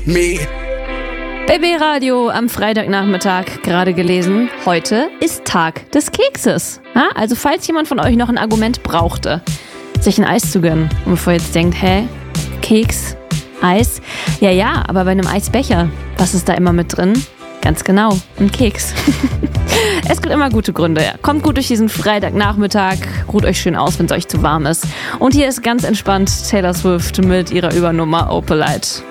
Me. BB Radio am Freitagnachmittag, gerade gelesen. Heute ist Tag des Kekses. Ja, also falls jemand von euch noch ein Argument brauchte, sich ein Eis zu gönnen und bevor ihr jetzt denkt, Keks, Eis? Ja, aber bei einem Eisbecher, was ist da immer mit drin? Ganz genau, ein Keks. Es gibt immer gute Gründe. Ja. Kommt gut durch diesen Freitagnachmittag, ruht euch schön aus, wenn es euch zu warm ist. Und hier ist ganz entspannt Taylor Swift mit ihrer Übernummer Opalite.